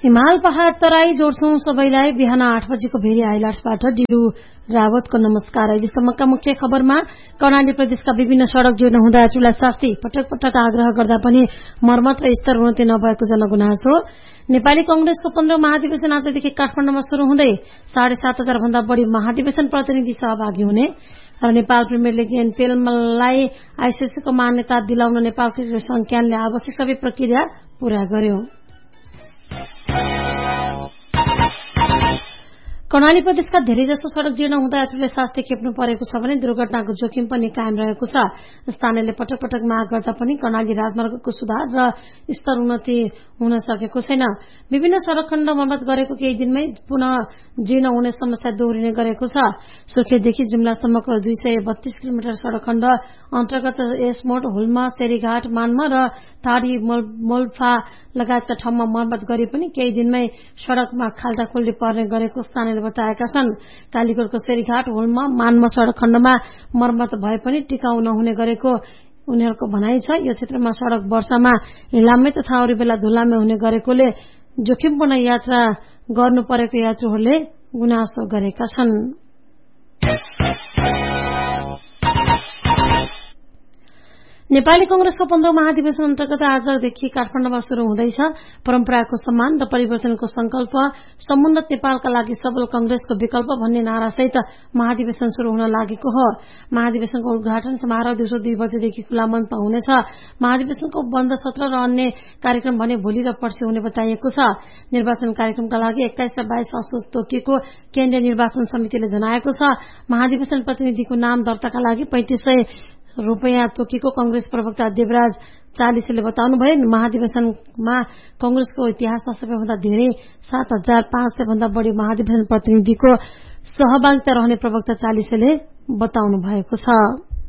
हिमाल पहाड़ तराई जोड्छौं सबैलाई। बिहान 8 बजेको भेरी हाइलाइट्सबाट डिलु रावतको नमस्कार। अहिलेसम्मका मुख्य खबरमा कर्णाली प्रदेशका विभिन्न सड़क जीर्ण हुँदा यात्रुलाई शास्ति, पटक पटक आग्रह गर्दा पनि मर्मत र स्तर उन्नति नभएको जनगुनासो। नेपाली कंग्रेसको 15 महाधिवेशन आजदेखि काठमाडौँमा शुरू हुँदै 7,500 भन्दा बढ़ी महाधिवेशन प्रतिनिधि सहभागी हुने र नेपाल प्रिमियर लिग एनपीएललाई आईसीसीको मान्यता दिलाउन नेपाल क्रिकेट संज्ञानले आवश्यक सबै प्रक्रिया पूरा गर्यो। कर्णाली प्रदेशका धेरैजसो सड़क जीर्ण हुँदा यात्रुले शास्ति खेप्नु परेको छ भने दुर्घटनाको जोखिम पनि कायम रहेको छ। स्थानीयले पटक पटक माग गर्दा पनि कर्णाली राजमार्गको सुधार र स्तर उन्नति हुन सकेको छैन। विभिन्न सड़क खण्ड मर्मत गरेको केही दिनमै पुनः जीर्ण हुने समस्या दोहोरिने गरेको छ। सुर्खेतदेखि जुम्लासम्मको 232 किलोमिटर सड़क खण्ड अन्तर्गत एसमोड, हुल्मा, शेरीघाट, मानमा र टाढी मोल्फा लगायतका ठाउँमा मर्मत गरे पनि केही दिनमै सड़कमा खाल्टाखुल्टी पर्ने गरेको स्थानीयले बताएका छन्। कालीकोटको शेरीघाट, हुल्मा, मानमा सड़क खण्डमा मर्मत भए पनि टिकाउ नहुने गरेको उनीहरूको भनाइ छ। यो क्षेत्रमा सड़क वर्षामा हिलाम्मै तथा अरू बेला धुलाम्मै हुने गरेकोले जोखिमपूर्ण यात्रा गर्नु परेको यात्रुहरूले गुनासो गरेका छन्। नेपाली कंग्रेसको 15 महाधिवेशन अन्तर्गत आजदेखि काठमाडौँमा शुरू हुँदैछ। परम्पराको सम्मान र परिवर्तनको संकल्प, समुन्नत नेपालका लागि सबल कंग्रेसको विकल्प भन्ने नारासहित महाधिवेशन शुरू हुन लागेको हो। महाधिवेशनको उद्घाटन समारोह दिउँसो 2 बजेदेखि खुला मञ्चमा हुनेछ। महाधिवेशनको बन्द सत्र र अन्य कार्यक्रम भने भोलि र पर्सि हुने बताइएको छ। निर्वाचन कार्यक्रमका लागि 21 र 22 असोज तोकिएको केन्द्रीय निर्वाचन समितिले जनाएको छ। महाधिवेशन प्रतिनिधिको नाम दर्ताका लागि 3500 रुपैयाँ तोकेको कंग्रेस प्रवक्ता देवराज चालिसेले बताउनुभयो। महाधिवेशनमा कंग्रेसको इतिहासमा सबैभन्दा धेरै 7,500 भन्दा बढ़ी महाधिवेशन प्रतिनिधिको सहभागिता रहने प्रवक्ता चालिसेले बताउनु भएको छ।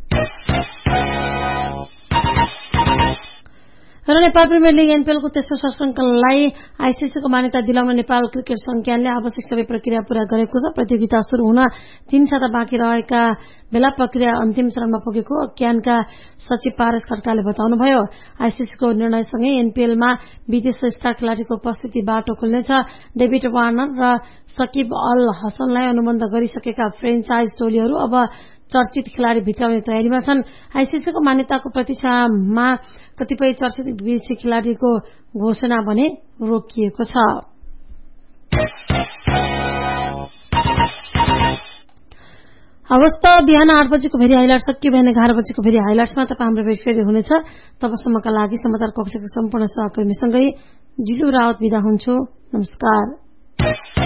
र नेपाल प्रिमियर लिग एनपीएलको तेस्रो संस्करणलाई आईसीसीको मान्यता दिलाउन नेपाल क्रिकेट संज्ञानले आवश्यक सबै प्रक्रिया पूरा गरेको छ। प्रतियोगिता शुरू हुन 3 साता बाँकी रहेका बेला प्रक्रिया अन्तिम चरणमा पुगेको क्यानका सचिव पारस खड्काले बताउनुभयो। आईसीसीको निर्णयसँगै एनपीएलमा विदेशी स्टार खेलाड़ीको उपस्थिति बाटो खुल्नेछ। डेभिड वार्नर र सकिब अल हसनलाई अनुबन्ध गरिसकेका फ्रेन्चाइज टोलीहरू अब चर्चित खेलाड़ी भित्राउने तयारीमा छन्। आईसीसीको मान्यताको प्रतीक्षामा कतिपय चर्चित विदेशी खेलाड़ीको घोषणा भने रोकिएको छ। अवस्था बिहान 8 बजेको भेरी हाइलाइट सकियो। बिहान 11 बजेको भेरी हाइलाइट्समा तपाईँ हाम्रो भेट फेरि हुनेछ। तबसम्मका लागि समाचार कक्षको सम्पूर्ण सहकर्मीसँगै जिलु रावत बिदा हुन्छु। नमस्कार।